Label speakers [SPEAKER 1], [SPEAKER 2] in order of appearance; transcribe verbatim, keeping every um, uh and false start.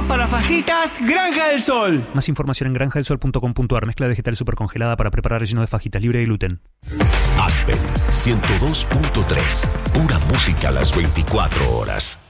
[SPEAKER 1] para fajitas Granja del Sol.
[SPEAKER 2] Más información en granja del sol punto com punto a r. Mezcla vegetal supercongelada para preparar relleno de fajitas libre de gluten.
[SPEAKER 3] Aspen ciento dos punto tres. Pura música a las veinticuatro horas.